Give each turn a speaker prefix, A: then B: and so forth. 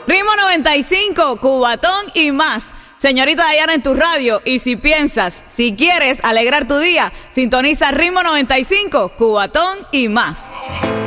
A: Ritmo 95, Cubatón y más. Señorita Dayana en tu radio. Y si piensas, si quieres alegrar tu día, sintoniza Ritmo 95, Cubatón y más.